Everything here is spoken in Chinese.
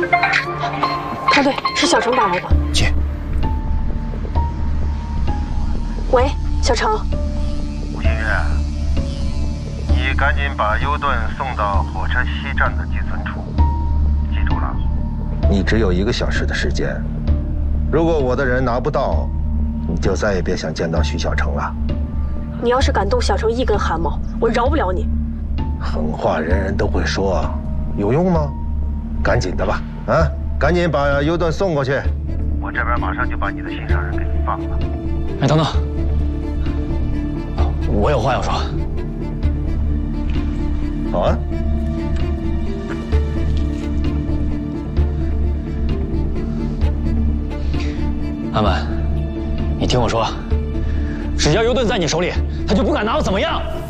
团队，是小程打来的。 接。 喂，小程。 吴新月，你赶紧把尤顿送到火车西站的寄存处，记住了。 你只有1个小时的时间，如果我的人拿不到，你就再也别想见到徐小成了。 你要是敢动小程一根汗毛，我饶不了你。 狠话人人都会说，有用吗？赶紧的吧，啊，赶紧把尤顿送过去。 我这边马上就把你的心上人给你放了。 哎，等等，我有话要说。 好啊。 安文，你听我说，只要尤顿在你手里，他就不敢拿我怎么样。